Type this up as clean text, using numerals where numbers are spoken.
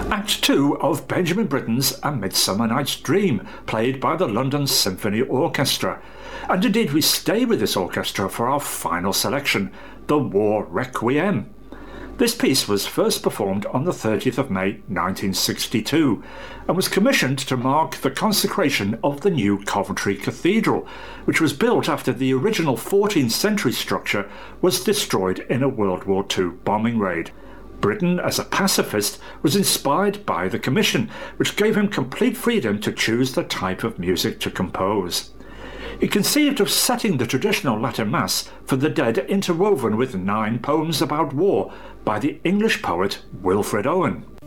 Act 2 of Benjamin Britten's A Midsummer Night's Dream, played by the London Symphony Orchestra. And indeed we stay with this orchestra for our final selection, the War Requiem. This piece was first performed on the 30th of May 1962 and was commissioned to mark the consecration of the new Coventry Cathedral, which was built after the original 14th century structure was destroyed in a World War II bombing raid. Britten, as a pacifist, was inspired by the commission, which gave him complete freedom to choose the type of music to compose. He conceived of setting the traditional Latin Mass for the dead interwoven with 9 poems about war by the English poet Wilfred Owen.